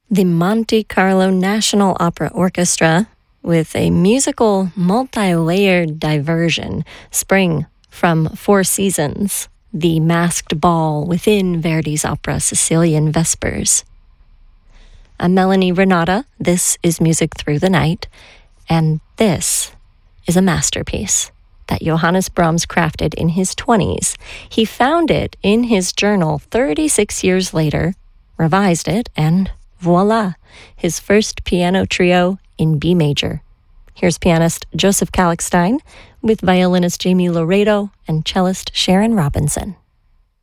The Monte Carlo National Opera Orchestra with a musical multi-layered diversion, Spring from Four Seasons, the masked ball within Verdi's opera Sicilian Vespers. I'm Melanie Renata. This is Music Through the Night, and this is a masterpiece that Johannes Brahms crafted in his 20s. He found it in his journal 36 years later, revised it, and voila, his first piano trio in B major. Here's pianist Joseph Kallichstein with violinist Jamie Laredo and cellist Sharon Robinson.